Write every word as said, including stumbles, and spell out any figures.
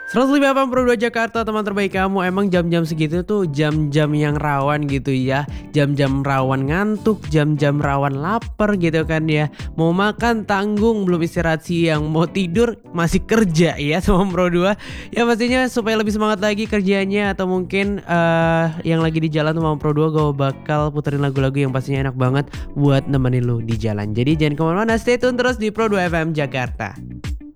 seratus lima FM Pro dua Jakarta, teman terbaik kamu. Emang jam-jam segitu tuh jam-jam yang rawan gitu ya. Jam-jam rawan ngantuk, jam-jam rawan lapar gitu kan ya. Mau makan tanggung, belum istirahat siang. Mau tidur masih kerja ya sama Pro dua. Ya pastinya supaya lebih semangat lagi kerjanya, atau mungkin eh, yang lagi di jalan sama Pro dua, gue bakal puterin lagu-lagu yang pastinya enak banget buat nemenin lu di jalan. Jadi jangan kemana-mana, stay tune terus di Pro dua F M Jakarta.